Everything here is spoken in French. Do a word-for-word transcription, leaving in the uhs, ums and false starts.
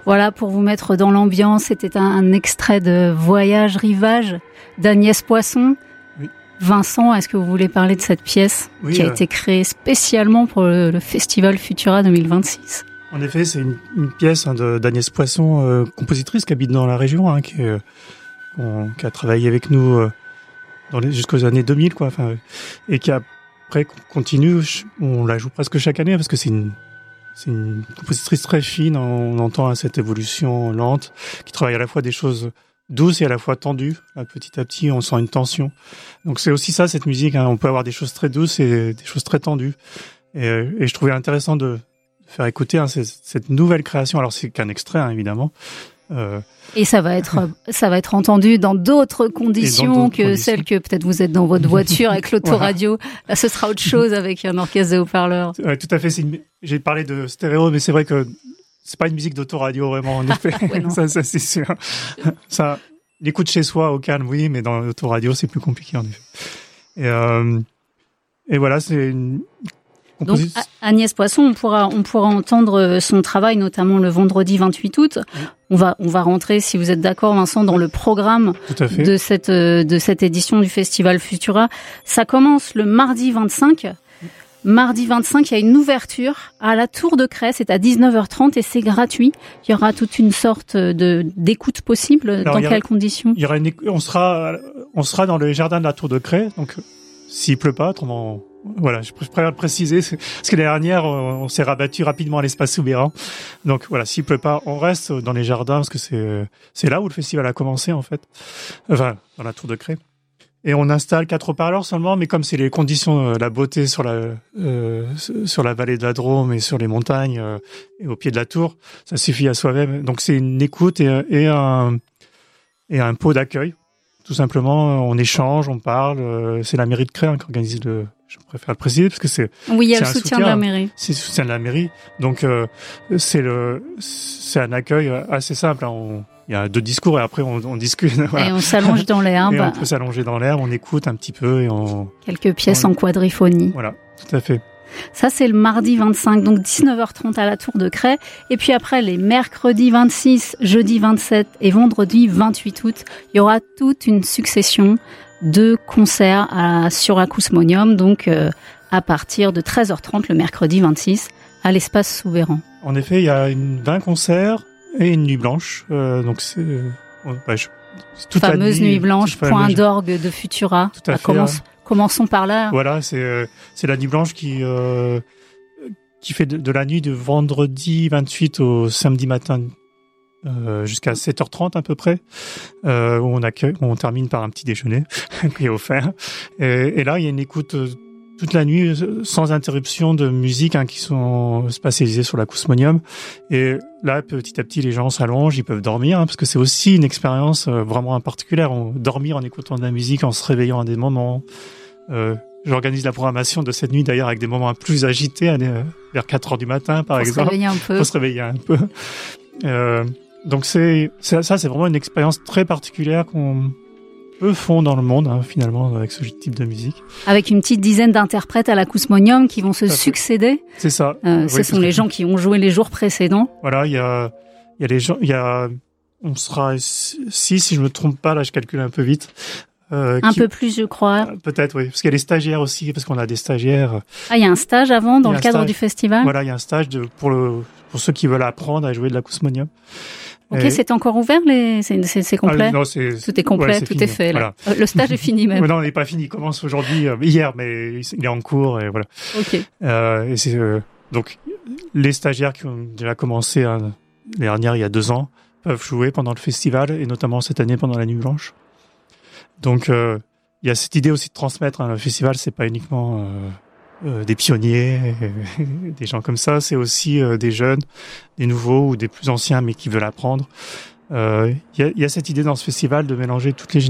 Voilà, pour vous mettre dans l'ambiance, c'était un, un extrait de Voyage Rivage d'Agnès Poisson. Oui. Vincent, est-ce que vous voulez parler de cette pièce oui, qui a euh... été créée spécialement pour le, le Festival Futura deux mille vingt-six? En effet, c'est une, une pièce hein, de, d'Agnès Poisson, euh, compositrice qui habite dans la région, hein, qui, euh, on, qui a travaillé avec nous euh, dans les, jusqu'aux années deux mille, quoi, enfin, et qui après continue. On la joue presque chaque année parce que c'est une, c'est une compositrice très fine. On entend hein, cette évolution lente, qui travaille à la fois des choses douces et à la fois tendues. Là, petit à petit, on sent une tension. Donc c'est aussi ça, cette musique. Hein, on peut avoir des choses très douces et des choses très tendues. Et, et je trouvais intéressant de faire écouter hein, cette, cette nouvelle création. Alors c'est qu'un extrait hein, évidemment. Euh... Et ça va être ça va être entendu dans d'autres conditions dans d'autres que conditions. Celles que peut-être vous êtes dans votre voiture avec l'autoradio. Voilà. Là, ce sera autre chose avec un orchestre de haut-parleurs. Ouais, tout à fait. C'est une... J'ai parlé de stéréo, mais c'est vrai que c'est pas une musique d'autoradio vraiment. En effet, ouais, ça, ça c'est sûr. Ça, l'écoute chez soi au calme, oui, mais dans l'autoradio c'est plus compliqué en effet. Et, euh... et voilà, c'est une Donc Agnès Poisson, on pourra on pourra entendre son travail notamment le vendredi vingt-huit août. Oui. On va on va rentrer, si vous êtes d'accord Vincent, dans le programme de cette de cette édition du Festival Futura. Ça commence le mardi vingt-cinq. Mardi vingt-cinq, il y a une ouverture à la Tour de Crest, c'est à dix-neuf heures trente et c'est gratuit. Il y aura toute une sorte de d'écoute possible. Alors, dans quelles conditions? Il y aura une, on sera on sera dans le jardin de la Tour de Crest, donc s'il pleut pas, autrement. Voilà, je préfère le préciser, parce que l'année dernière, on, on s'est rabattu rapidement à l'espace Soubeyran. Donc voilà, s'il pleut pas, on reste dans les jardins, parce que c'est c'est là où le festival a commencé, en fait. Enfin, dans la Tour de Crest. Et on installe quatre haut-parleurs seulement, mais comme c'est les conditions, euh, la beauté sur la euh, sur la vallée de la Drôme et sur les montagnes euh, et au pied de la tour, ça suffit à soi-même. Donc c'est une écoute et, et un et un pot d'accueil. Tout simplement, on échange, on parle. Euh, c'est la mairie de Crest hein, qui organise le. Je préfère le préciser parce que c'est. Oui, il y a le soutien, soutien de la mairie. C'est le soutien de la mairie. Donc euh, c'est le c'est un accueil assez simple. Hein. On, il y a deux discours et après on, on discute. Voilà. Et on s'allonge dans l'herbe. Et on peut s'allonger dans l'herbe, on écoute un petit peu et on. Quelques pièces on... en quadriphonie. Voilà, tout à fait. Ça, c'est le mardi vingt-cinq, donc dix-neuf heures trente à la Tour de Crest. Et puis après, les mercredis vingt-six, jeudi vingt-sept et vendredi vingt-huit août, il y aura toute une succession de concerts à, sur Acousmonium, donc euh, à partir de treize heures trente le mercredi vingt-six à l'espace Soubeyran. En effet, il y a une, vingt concerts et une nuit blanche. Euh, donc c'est euh, ouais, je, toute fameuse la nuit, nuit blanche, point d'orgue de Futura. Tout à, à fait. Commence, hein. Commençons par là. Voilà, c'est euh, c'est la nuit blanche qui euh, qui fait de, de la nuit de vendredi vingt-huit au samedi matin euh, jusqu'à sept heures trente à peu près. Euh, où on accueille, on termine par un petit déjeuner qui est offert. Et, et là, il y a une écoute euh, toute la nuit sans interruption de musique hein, qui sont spatialisées sur l'Acousmonium. Et là, petit à petit, les gens s'allongent, ils peuvent dormir hein, parce que c'est aussi une expérience euh, vraiment particulière. On, dormir en écoutant de la musique, en se réveillant à des moments. Euh, J'organise la programmation de cette nuit d'ailleurs avec des moments plus agités, euh, vers quatre heures du matin par Pour exemple. Se réveiller un peu. Pour se réveiller un peu. Euh, donc c'est, c'est ça, c'est vraiment une expérience très particulière qu'on peu font dans le monde hein, finalement avec ce type de musique. Avec une petite dizaine d'interprètes à l'Acousmonium qui vont se succéder. C'est ça. Euh, oui, ce sont les gens qui ont joué les jours précédents. Voilà, il y a, il y a les gens, il y a, on sera six si je me trompe pas là, je calcule un peu vite. Euh, un qui... peu plus, je crois. Peut-être, oui. Parce qu'il y a les stagiaires aussi, parce qu'on a des stagiaires. Ah, il y a un stage avant, dans le cadre stage. du festival? Voilà, il y a un stage de, pour le, pour ceux qui veulent apprendre à jouer de l'Acousmonium. Ok, et... c'est encore ouvert, les, c'est, c'est, c'est complet? Ah, non, c'est, tout est complet, ouais, c'est tout fini, est fait, voilà. là. Le stage est fini, même. Non, il n'est pas fini. Il commence aujourd'hui, euh, hier, mais il est en cours, et voilà. Ok. Euh, et c'est, euh, donc, les stagiaires qui ont déjà commencé, hein, l'année dernière, il y a deux ans, peuvent jouer pendant le festival, et notamment cette année pendant la Nuit Blanche. Donc, euh, il y a cette idée aussi de transmettre. Hein, le festival, c'est pas uniquement euh, euh, des pionniers, euh, des gens comme ça. C'est aussi euh, des jeunes, des nouveaux ou des plus anciens, mais qui veulent apprendre. Il euh, y, a, y a cette idée dans ce festival de mélanger toutes les